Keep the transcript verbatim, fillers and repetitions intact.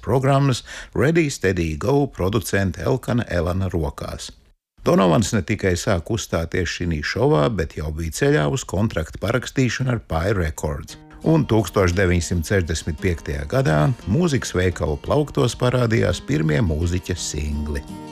programmas Ready, Steady, Go producenta Elkana Elana rokās. Donovans ne tikai sāk uzstāties šī šovā, bet jau bija ceļā uz kontraktu parakstīšanu ar Pie Records. Un tūkstoš deviņsimt sešdesmit piektajā gadā mūzikas veikalu plauktos parādījās pirmie mūziķa singli.